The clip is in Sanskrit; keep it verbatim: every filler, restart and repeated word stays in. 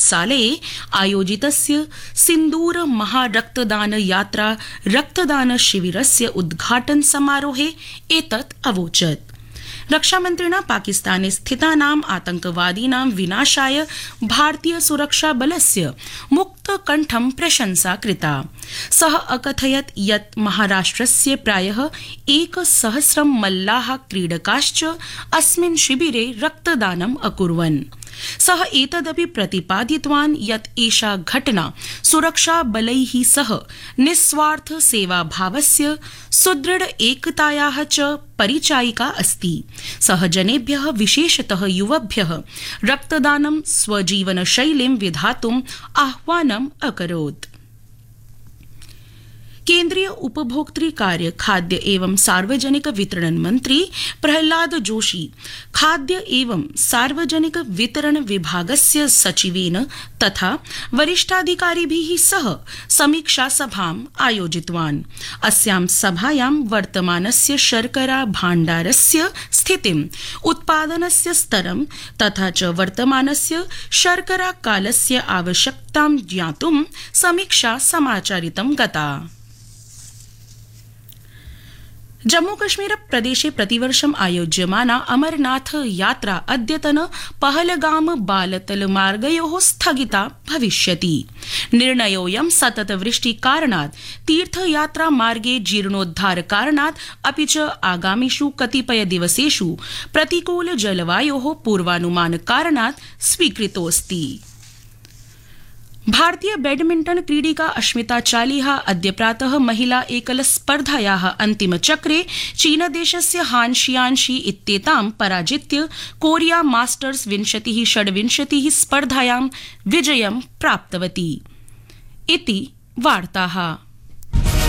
चिकित्सालये आयोजितस्य सिन्दूर महारक्तदान यात्रा रक्तदान शिविरस्य उद्घाटन समारोहे एतत् अवोचत्। रक्षामन्त्रिणा पाकिस्ताने स्थितानाम् आतंकवादीनां विनाशाय भारतीय सुरक्षा बलस्य मुक्तकण्ठं प्रशंसा कृता। सः अकथयत् यत् महाराष्ट्रस्य प्रायः एकसहस्रं मल्लाः क्रीडकाश्च अस्मिन् शिबिरे रक्तदानम् अकुर्वन्। सः एतदपि प्रतिपादितवान् यत् एषा घटना सुरक्षाबलैः सह निस्वार्थ सेवाभावस्य सुदृढ एकतायाः च परिचायिका अस्ति। सः जनेभ्यः विशेषतः युवभ्यः रक्तदानं स्वजीवनशैलीं विधातुम् आह्वानम् अकरोत्। केन्द्रीय उपभोक्तृ कार्य खाद्य एवं सार्वजनिक वितरण मंत्री प्रहलाद जोशी खाद्य एवं सार्वजनिक वितरण विभागस्य सचिवेन तथा वरिष्ठाधिकारिभिः सह समीक्षा सभाम् आयोजितवान्। अस्यां सभायां वर्तमानस्य शर्करा भाण्डारस्य स्थितिम्, उत्पादनस्य स्तरं तथा च वर्तमानस्य शर्करा कालस्य आवश्यकतां ज्ञातुं समीक्षा समाचरितं गता। जम्मूकश्मीर प्रदेशे प्रतिवर्षम् आयोज्यमाना अमरनाथ यात्रा अद्यतन पहलगाम बालतल मार्गयोः स्थगिता भविष्यति। निर्णयोऽयं सततवृष्टिकारणात्, तीर्थयात्रा मार्गे जीर्णोद्धारकारणात् अपि च आगामिषु कतिपय दिवसेषु प्रतिकूल जलवायोः पूर्वानुमानकारणात् स्वीकृतोऽस्ति। भारतीय बैडमिंटन क्रीडिका अश्मिता चालिहा अद्य प्रातः महिला एकल स्पर्धायाः अन्तिमचक्रे चीनदेशस्य हान शियांशी इत्येतां पराजित्य कोरिया मास्टर्स विंशतिः षड्विंशतिः स्पर्धायां विजयं प्राप्तवती। इति वार्ताः।